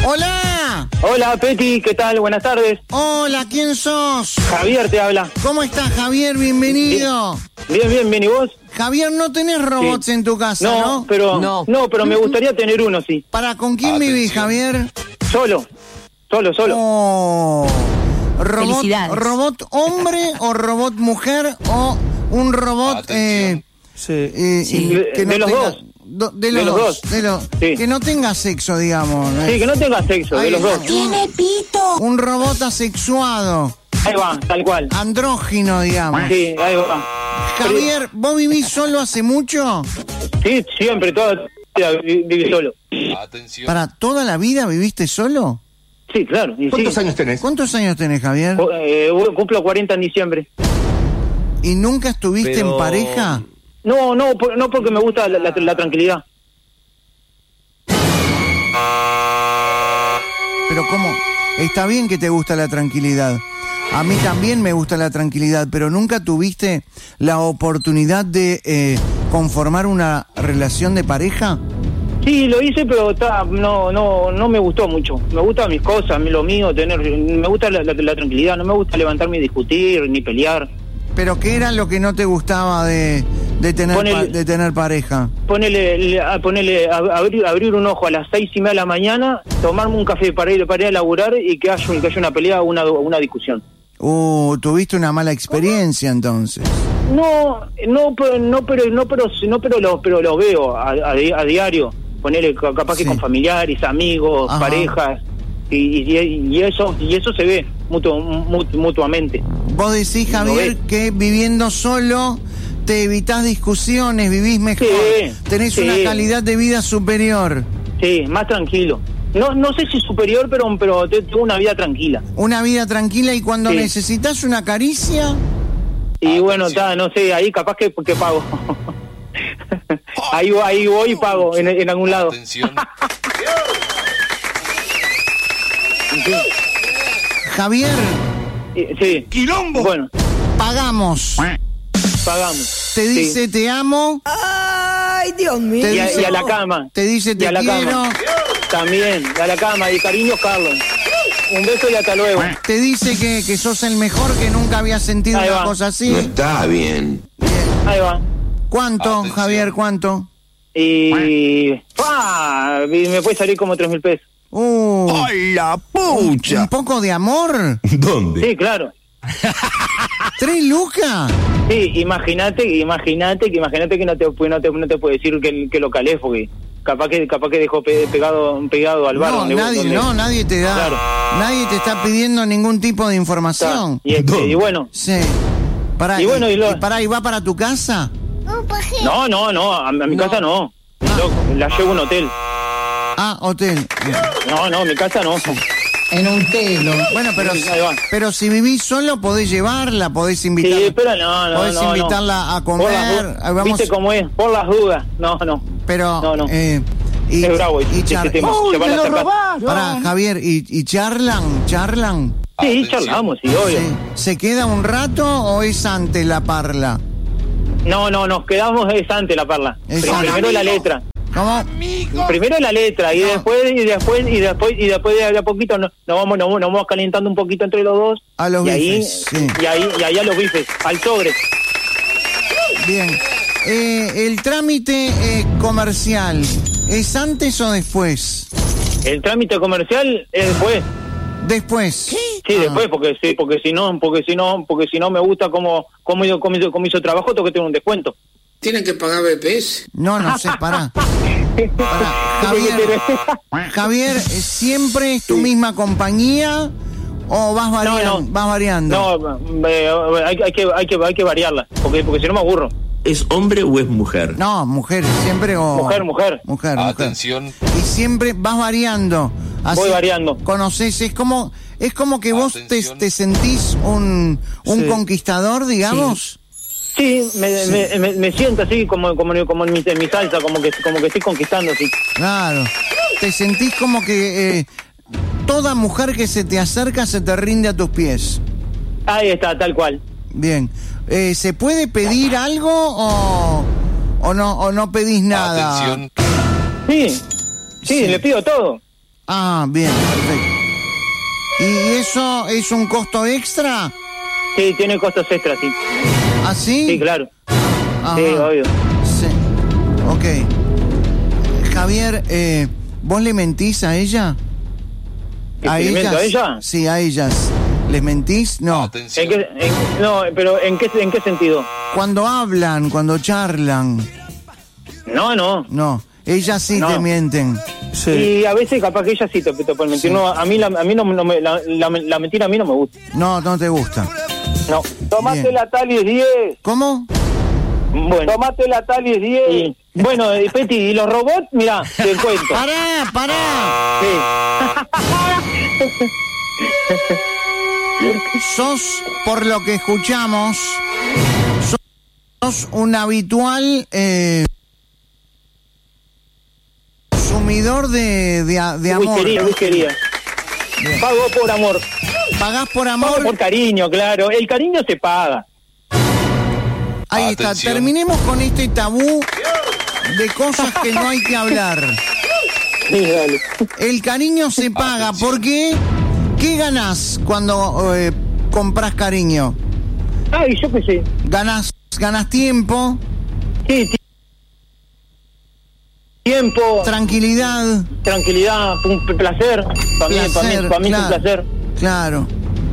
¡Hola! Hola, Peti, ¿qué tal? Buenas tardes. Hola, ¿quién sos? Javier te habla. ¿Cómo estás, Javier? Bienvenido. Bien, ¿y vos? Javier, no tenés robots en tu casa, ¿no? Pero me gustaría tener uno, sí. ¿Con quién vivís, Javier? Solo. Oh. Felicidades. ¿Robot hombre o robot mujer o un robot Sí. que no De los tenga- dos. De los dos. Sí. Que no tenga sexo, digamos. Sí, que no tenga sexo, Ahí de los va. dos. ¡Tiene pito! Un robot asexuado, Ahí va, tal cual. andrógino, digamos. Sí, ahí va. Javier, ¿vos vivís solo hace mucho? Sí, siempre, toda la vida viví solo. ¿Para toda la vida viviste solo? Sí, claro. Y ¿Cuántos sí. años tenés? ¿Cuántos años tenés, Javier? Cumplo 40 en diciembre. ¿Y nunca estuviste en pareja? No, porque me gusta la tranquilidad. Pero ¿cómo? Está bien que te gusta la tranquilidad. A mí también me gusta la tranquilidad, pero ¿nunca tuviste la oportunidad de conformar una relación de pareja? Sí, lo hice, pero no me gustó mucho. Me gustan mis cosas, lo mío, me gusta la tranquilidad, no me gusta levantarme y discutir, ni pelear. ¿Pero qué era lo que no te gustaba de tener pareja? Abrir un ojo a las 6:30 de la mañana, tomarme un café para ir a laburar y que haya una pelea o una discusión. Tuviste una mala experiencia entonces. Pero lo veo a diario. Ponele capaz que Sí. con familiares, amigos, Ajá. parejas, y eso se ve mutuamente. Vos decís, Javier, que viviendo solo te evitás discusiones, vivís mejor, Sí, tenés sí. una calidad de vida superior. Sí, más tranquilo. No sé si superior, pero tengo una vida tranquila. Una vida tranquila, y cuando Sí. necesitas una caricia, Y bueno, no sé, ahí capaz que pago. ahí voy y pago en algún lado. Javier, Sí. ¡Quilombo! Bueno, pagamos. pagamos. Te dice te amo, ¡Ay, Dios mío! Te Y dice- a la cama. te dice Y te a la quiero, cama. También, a la cama. Y cariño, Carlos. Un beso y hasta luego. te dice que sos el mejor, que nunca había sentido Ahí una va. cosa así. No está bien. Ahí va. ¿Cuánto, Javier, cuánto? Y me puede salir como 3.000 pesos. ¡Ay, la Un pucha! poco de amor. ¿Dónde? Sí, claro. 3 lucas. Sí, imagínate que no te puede decir que lo calés, porque capaz que dejó pegado al bar. No, donde nadie te da. Claro. Nadie te está pidiendo ningún tipo de información. Y bueno, Sí. Pará, Y bueno, ¿y va para tu casa? no, a mi casa no. Loco, la llevo a un hotel. Ah, hotel. No, mi casa no. En un telo. Bueno, pero, Sí, ahí va. pero si vivís solo, podés llevarla, podés invitarla. Sí, pero no. Podés invitarla a comer. Por las Ahí vamos. ¿Viste cómo es? Por las dudas. No. Pero, No. y Es bravo ese tema. Llevarla hasta acá. Pará, Javier, ¿y charlan? Sí, charlamos, sí, obvio. Sí. ¿Se queda un rato o es antes la parla? No, nos quedamos antes la parla. Es Primero antes. la letra. ¿Cómo? Primero la letra y No. después de a poquito nos vamos calentando un poquito entre los dos. A los y ahí, bifes, sí. y ahí a los bifes, al sobre. Bien. ¿El trámite comercial es antes o después? El trámite comercial es después. Después. Sí, después, porque si no me gusta cómo hizo trabajo, tengo que tener un descuento. ¿Tienen que pagar BPS? No sé, pará. Javier, ¿siempre es tu misma compañía o vas variando? No. Vas variando. No, hay que variarla, porque si no me aburro. ¿Es hombre o es mujer? No, mujer, siempre o... Mujer. Mujer. Atención. Y siempre vas variando. Así, Voy variando. Conoces, es como que vos Atención. te sentís un Sí. conquistador, digamos. Sí, me siento así como en mi salsa, como que estoy conquistando, sí. Claro. Te sentís como que toda mujer que se te acerca se te rinde a tus pies. Ahí está, tal cual. Bien. ¿Se puede pedir algo o no pedís nada? Atención. Sí, le pido todo. Ah, bien, perfecto. ¿Y eso es un costo extra? Sí, tiene costos extras, sí. ¿Ah, sí? Sí, claro. Ajá. Sí, obvio. Sí. Ok. Javier, ¿vos le mentís a ella? ¿Que le miento a ella? Sí, a ellas. ¿Les mentís? No. No, pero ¿en qué sentido? Cuando hablan, cuando charlan. No. No. Ellas sí No. te mienten. Sí. Y a veces capaz que ella sí te puede mentir. Sí. No, a mí la mentira a mí no me gusta. No te gusta. No. Tomate la Talis 10. ¿Cómo? Bueno. Tomate la Talis 10. Y, bueno, Peti, ¿y los robots? Mirá, te cuento. ¡Pará! Sí. Sos, por lo que escuchamos, sos un habitual consumidor de amor. Whiskería. Pago por amor. ¿Pagás por Pago amor? por cariño, claro. El cariño se paga. Ahí está. Terminemos con este tabú de cosas que no hay que hablar. Sí, dale. El cariño se paga. ¿Por qué? ¿Qué ganás cuando compras cariño? Ay, yo qué sé. Ganás tiempo, Sí, tiempo, tranquilidad. tranquilidad, un placer. Para mí es un placer. Claro.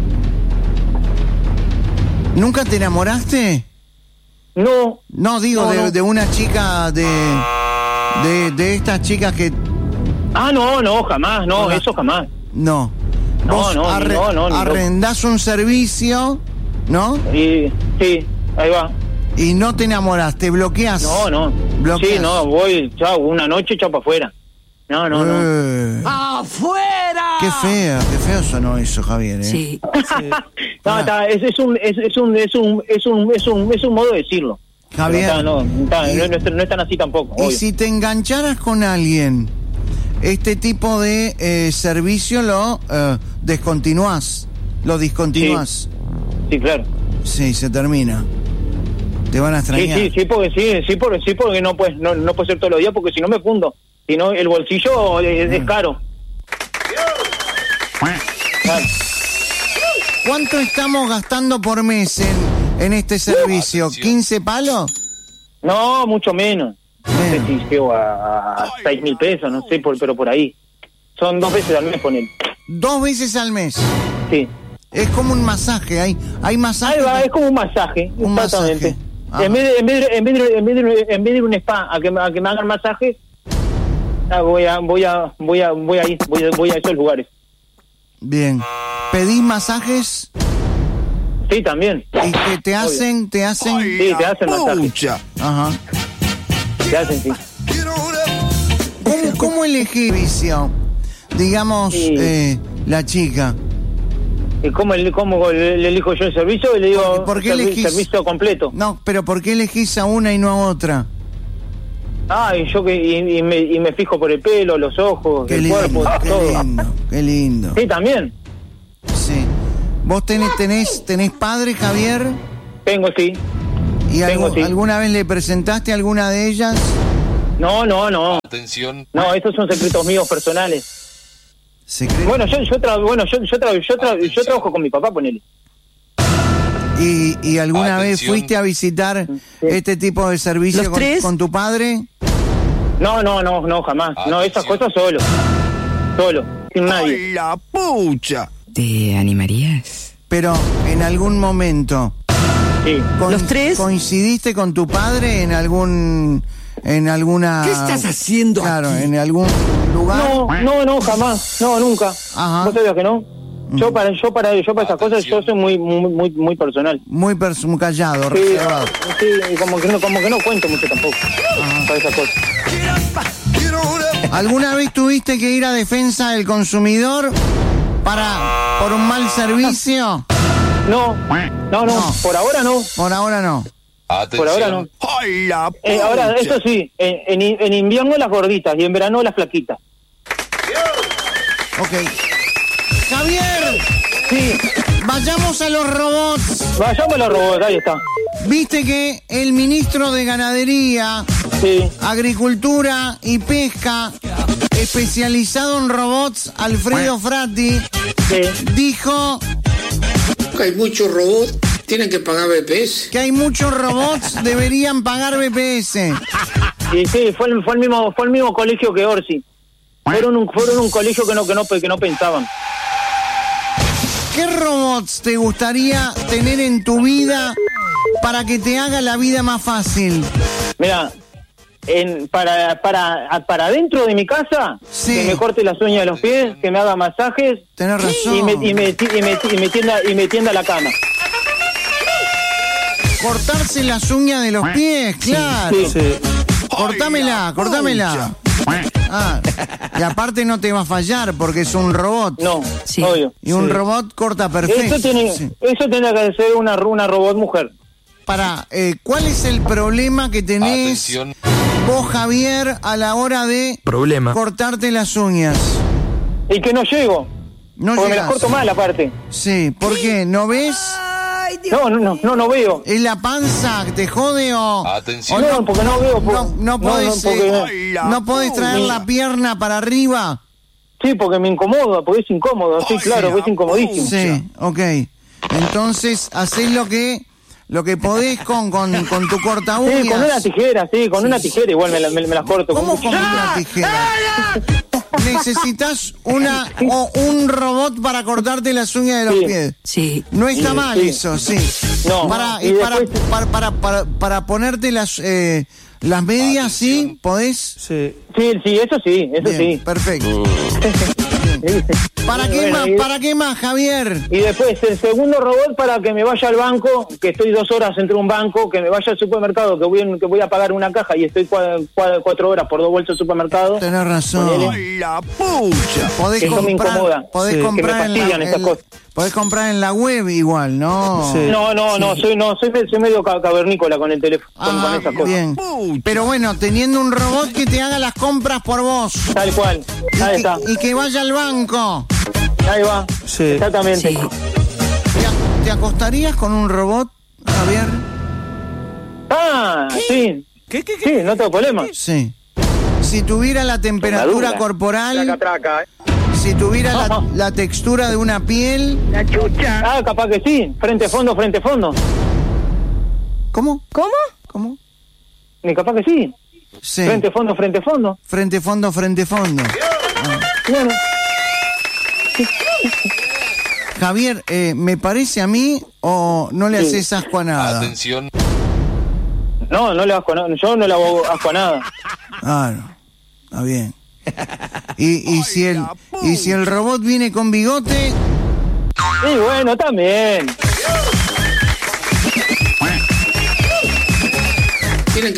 ¿Nunca te enamoraste? No. No, digo, No. de una chica, de estas chicas que... No, jamás, no, Hola. eso jamás. No. No, Vos no. arrendás un servicio, ¿no? Y sí, ahí va. Y no te enamorás, te bloqueás. No. Bloqueas. Sí, no, voy, chao, una noche, chao para afuera. No. ¡Afuera! Qué feo sonó eso, Javier. Sí. No, es un modo de decirlo. Javier. Pero no es tan así tampoco. Y Obvio. si te engancharas con alguien, este tipo de servicio lo discontinuás. Sí, claro. Sí, se termina. Te van a extrañar. Sí, porque no puede ser todos los días, porque si no me fundo. Si no, el bolsillo es caro. Claro. ¿Cuánto estamos gastando por mes en este servicio? ¿15 palos? No, mucho menos. No sé si llego a 6.000 pesos, no sé, pero por ahí. Son 2 veces al mes, poner. 2 veces al mes. Sí. Es como un masaje, hay masaje. Ahí va, es como un masaje, Un exactamente. masaje. En vez de ir a un spa a que me hagan masaje, voy a esos lugares. Bien. ¿Pedís masajes? Sí, también. ¿Y que te hacen? Sí, te hacen masaje. Ajá. Te hacen, sí. ¿Cómo elegí vicio? Digamos, Sí. la chica. ¿Y cómo le elijo yo el servicio? Y le digo, ¿Por qué elegís? servicio completo. No, pero ¿por qué elegís a una y no a otra? Y me fijo por el pelo, los ojos, Qué el lindo, cuerpo, todo. qué lindo. Sí, también. Sí. ¿Vos tenés padre, Javier? Tengo, sí. ¿Y Sí. alguna vez le presentaste a alguna de ellas? No. Atención. No, esos son secretos míos personales. Secreto. Bueno, yo trabajo con mi papá, ponele. ¿Y alguna vez Atención. fuiste a visitar este tipo de servicio ¿Los tres? con tu padre? No, jamás. No, esas cosas solo, sin nadie. ¡La pucha! ¿Te animarías? Pero en algún momento Sí. ¿Los tres? ¿coincidiste con tu padre en alguna... ¿Qué estás haciendo Claro, aquí? en algún lugar. No, jamás. No, nunca. Ajá. ¿Vos sabías que no? Yo para esas cosas yo soy muy personal. Muy callado, Sí, reservado. sí, como que no cuento mucho tampoco para esas cosas. ¿Alguna vez tuviste que ir a defensa del consumidor por un mal servicio? No, por ahora no. Por ahora no. Atención. Por ahora no. ¡Ay, la pucha! Ahora, eso sí, en invierno las gorditas y en verano las flaquitas. Ok. Javier, Sí, vayamos a los robots. vayamos a los robots, ahí está. Viste que el ministro de Ganadería, Sí, Agricultura y Pesca especializado en robots, Alfredo Frati, dijo que hay muchos robots, tienen que pagar BPS. que hay muchos robots, deberían pagar BPS. Y sí, fue el mismo colegio que Orsi. Fueron un colegio que no pensaban. ¿Qué robots te gustaría tener en tu vida para que te haga la vida más fácil? Mira, para dentro de mi casa, Sí. que me corte las uñas de los pies, que me haga masajes Tenés razón. y me tienda la cama. Cortarse las uñas de los pies, claro. Sí. Cortámela. Ah, y aparte no te va a fallar porque es un robot. No, Sí. obvio. Y un robot corta perfecto. Eso tiene Sí. que ser una robot mujer. ¿Cuál es el problema que tenés vos, Javier, a la hora de cortarte las uñas? Y que no llego. No porque me llegás. las corto mal aparte. Sí, ¿por qué? ¿No ves? No veo. ¿Es la panza que te jode o...? Atención. No, porque no veo. No podés, no podés traer la pierna para arriba. Sí, porque me incomoda, porque es incómodo. Sí, claro, porque es incomodísimo. Sí, ok. Entonces, hacés lo que podés con tu corta uñas. Sí, con una tijera igual me las corto. ¿Cómo con una tijera? Necesitas un robot para cortarte las uñas de los pies. Sí. No está mal sí. eso, sí. No. Y Para ponerte las medias, ¿sí? ¿Podés? Sí, eso sí. Bien, perfecto. ¿Para qué más, Javier? Y después el segundo robot para que me vaya al banco, que estoy 2 horas entre un banco, que me vaya al supermercado, que voy a pagar una caja y estoy 4 horas por 2 bolsas al supermercado. Tenés razón. La pucha. Podés Eso me incomoda. Podés Sí, comprar que me fastidian esas cosas. podés comprar en la web igual, ¿no? Sí. Soy medio cavernícola con el teléfono, con esas cosas. Bien. Pero bueno, teniendo un robot que te haga las compras por vos. Tal cual. Ahí está. Y que vaya al banco. Ahí va. Sí. Exactamente. Sí. ¿Te acostarías con un robot, Javier? Ah, sí. ¿Qué? Sí, no tengo problema. Sí. Si tuviera la temperatura corporal, si tuviera la textura de una piel... Ah, capaz que sí. Frente fondo. ¿Cómo? Ni capaz que sí. Sí. Frente fondo. Frente, fondo. Bueno. Javier, ¿me parece a mí o no le haces asco a nada? Atención. No le asco a nada. Yo no le hago asco a nada. Ah, no. Está bien. Y si el robot viene con bigote... Sí, bueno, también.